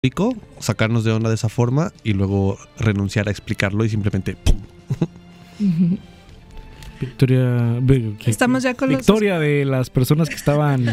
sacarnos de onda de esa forma y luego renunciar a explicarlo y simplemente ¡pum! Victoria. Estamos ya con Victoria de las personas que estaban.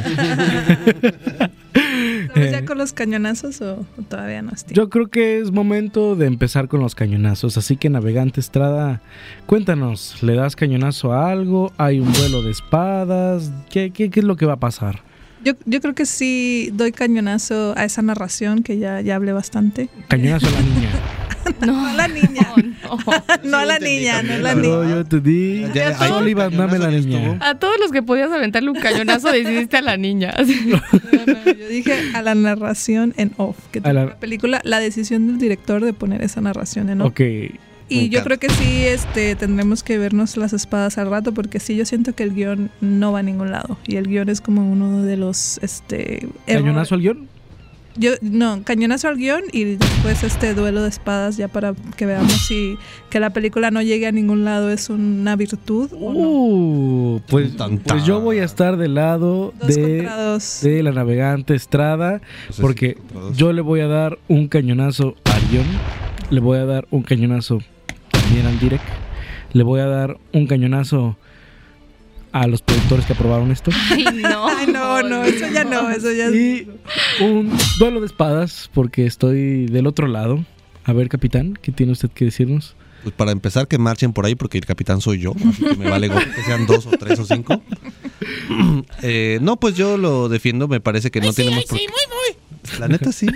¿Estamos ya con los cañonazos o todavía no? Yo creo que es momento de empezar con los cañonazos. Así que, Navegante Estrada, cuéntanos, ¿le das cañonazo a algo? ¿Hay un duelo de espadas? ¿Qué es lo que va a pasar? Yo creo que sí doy cañonazo a esa narración que ya hablé bastante. Cañonazo a la niña. No a la niña. No a la niña, no a la niña. No, yo te di. Oliva, dame la niña. A todos los que podías aventarle un cañonazo decidiste a la niña. No, yo dije a la narración en off. Que la película, la decisión del director de poner esa narración en off. Ok. Y yo creo que sí tendremos que vernos las espadas al rato, porque sí, yo siento que el guión no va a ningún lado. Y el guión es como uno de los... ¿Cañonazo al guión? Cañonazo al guión y después duelo de espadas, ya para que veamos si que la película no llegue a ningún lado es una virtud o no. Pues yo voy a estar del lado de la Navegante Estrada, porque yo le voy a dar un cañonazo al guión, le voy a dar un cañonazo también al direct, le voy a dar un cañonazo a los productores que aprobaron esto. Ay, no, eso ya no, eso ya. Y un duelo de espadas, porque estoy del otro lado. A ver, capitán, ¿qué tiene usted que decirnos? Pues para empezar, que marchen por ahí, porque el capitán soy yo, así que me vale que sean 2 o 3 o 5. No, pues yo lo defiendo, me parece que no tenemos por qué. La neta sí.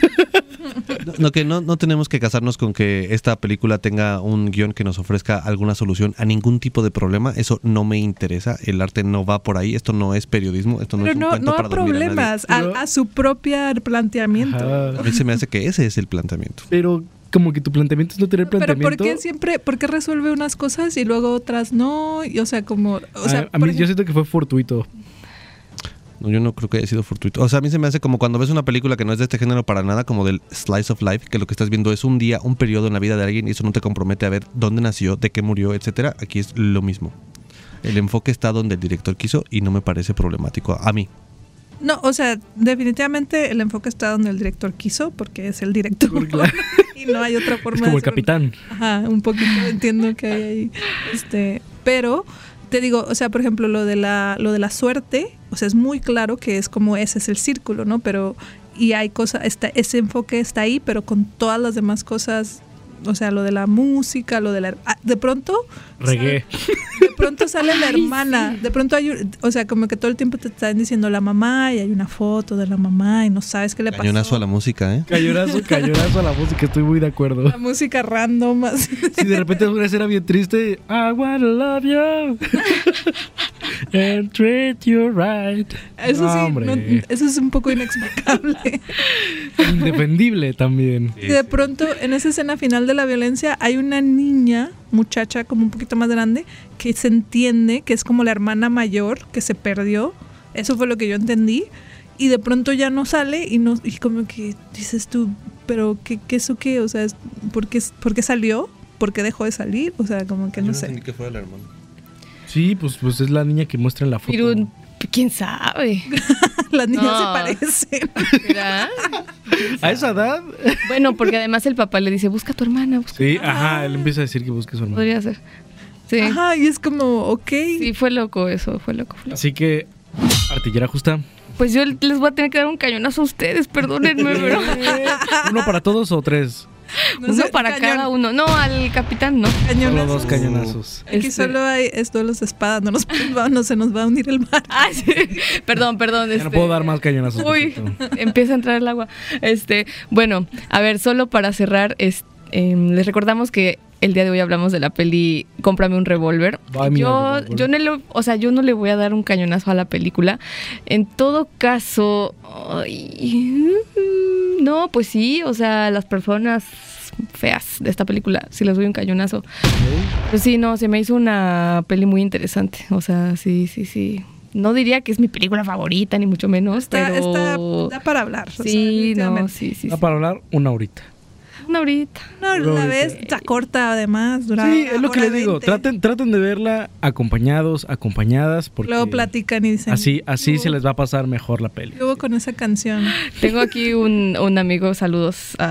No tenemos que casarnos con que esta película tenga un guión que nos ofrezca alguna solución a ningún tipo de problema. Eso no me interesa. El arte no va por ahí. Esto no es periodismo. Esto no es un cuento para dormir problemas, a su propio planteamiento. Ajá. A mí se me hace que ese es el planteamiento. Pero como que tu planteamiento es no tener planteamiento. Pero ¿por qué resuelve unas cosas y luego otras no? Y, a mí yo siento que fue fortuito. No, yo no creo que haya sido fortuito. O sea, a mí se me hace como cuando ves una película que no es de este género para nada, como del slice of life, que lo que estás viendo es un día, un periodo en la vida de alguien y eso no te compromete a ver dónde nació, de qué murió, etcétera. Aquí es lo mismo. El enfoque está donde el director quiso y no me parece problemático a mí. No, o sea, definitivamente el enfoque está donde el director quiso, porque es el director. Claro. Y no hay otra forma. Es como el capitán. Ajá, un poquito entiendo que hay ahí. Pero te digo, o sea, por ejemplo, lo de la suerte, o sea, es muy claro que es como ese es el círculo, ¿no? Pero y hay cosas, ese enfoque está ahí, pero con todas las demás cosas, o sea, lo de la música, lo de la de pronto reggae. De pronto sale la hermana, de pronto o sea, como que todo el tiempo te están diciendo la mamá y hay una foto de la mamá y no sabes qué le pasó. Cañonazo a la música, ¿eh? Cañonazo a la música, estoy muy de acuerdo. La música random. Si de repente es una escena bien triste, I wanna love you and treat you right. Eso sí, eso es un poco inexplicable. Indefendible también. Y de pronto, en esa escena final de la violencia, hay una muchacha como un poquito más grande, que se entiende que es como la hermana mayor que se perdió. Eso fue lo que yo entendí. Y de pronto ya no sale y como que dices tú, pero ¿qué eso qué? O sea, ¿por qué salió? ¿Por qué dejó de salir? O sea, como que no sé. Yo no entendí que fuera la hermana. Sí, pues es la niña que muestra en la foto. Pero, ¿quién sabe? Las niñas se parecen. ¿Verdad? ¿A esa edad? Bueno, porque además el papá le dice, busca a tu hermana. Sí, ajá, él empieza a decir que busque a su hermana. Podría ser. Sí. Ajá, y es como, ok. Sí, fue loco eso, fue loco. Así que, artillera justa. Pues yo les voy a tener que dar un cañonazo a ustedes, perdónenme, pero... ¿Uno para todos o 3? Uno para cada uno. No, al capitán no. Solo 2 cañonazos. Aquí solo hay duelos de espadas, no se nos va a hundir el mar. Ah, sí. Perdón. Ya no puedo dar más cañonazos. Uy, empieza a entrar el agua. Bueno, a ver, solo para cerrar, les recordamos que el día de hoy hablamos de la peli Cómprame un revólver. Yo no le voy a dar un cañonazo a la película. En todo caso, no, pues sí, o sea, las personas feas de esta película, sí les doy un cañonazo. Pues sí, no, se me hizo una peli muy interesante. O sea, sí. No diría que es mi película favorita, ni mucho menos, pero... Da para hablar. Sí, no, sí. Da para hablar una horita. Una horita. Una vez, está corta además, dura. Sí, es lo que le digo. Traten de verla acompañados, acompañadas. Porque luego platican y dicen. Así se les va a pasar mejor la peli. Luego con esa canción. Tengo aquí un amigo, saludos